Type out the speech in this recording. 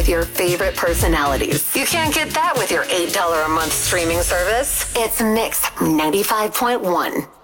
with your favorite personalities. You can't get that with your $8 a month streaming service. It's Mix 95.1.